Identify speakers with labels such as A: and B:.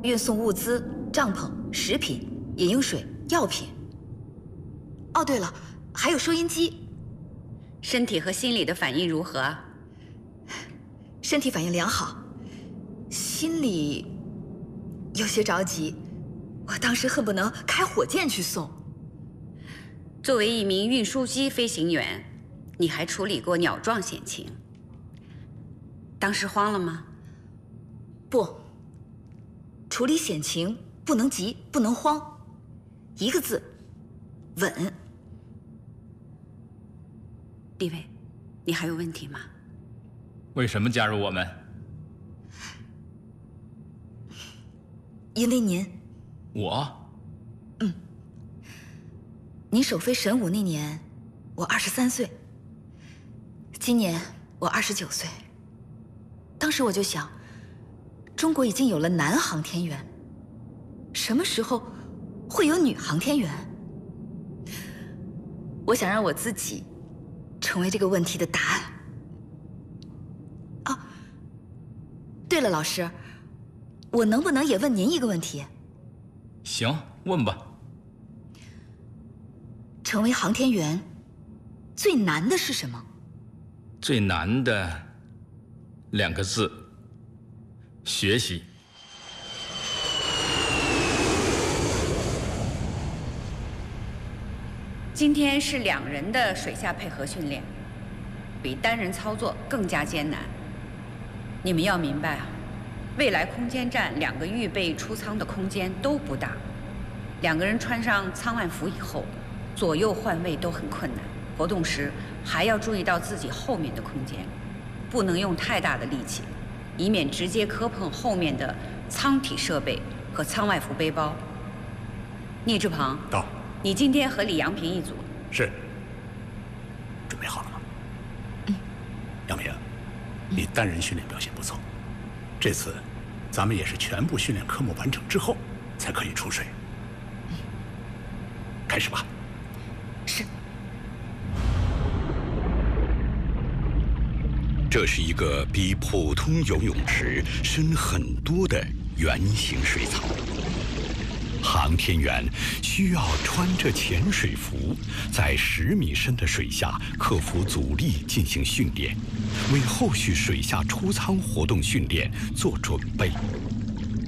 A: 运送物资、帐篷、食品、饮用水、药品。哦，对了，还有收音机。
B: 身体和心理的反应如何？
A: 身体反应良好，心里有些着急。我当时恨不能开火箭去送。
B: 作为一名运输机飞行员，你还处理过鸟撞险情。当时慌了吗？
A: 不，处理险情不能急，不能慌，一个字，稳。
B: 李卫，你还有问题吗？
C: 为什么加入我们？
A: 因为您。
C: 我？
A: 您首飞神武那年，我23岁。今年我29岁。当时我就想，中国已经有了男航天员，什么时候会有女航天员？我想让我自己成为这个问题的答案。哦，对了，老师，我能不能也问您一个问题？
C: 行，问吧。
A: 成为航天员最难的是什么？
C: 最难的2个字：学习。
B: 今天是2人的水下配合训练，比单人操作更加艰难。你们要明白啊，未来空间站2个预备出舱的空间都不大，2个人穿上舱外服以后，左右换位都很困难，活动时还要注意到自己后面的空间，不能用太大的力气，以免直接磕碰后面的舱体设备和舱外服背包。聂志鹏，
D: 到。
B: 你今天和李阳平一组。
D: 是。准备好了吗？阳平，你单人训练表现不错，这次咱们也是全部训练科目完成之后才可以出水。开始吧。
A: 是。
E: 这是一个比普通游泳池深很多的圆形水槽。航天员需要穿着潜水服，在10米深的水下克服阻力进行训练，为后续水下出舱活动训练做准备。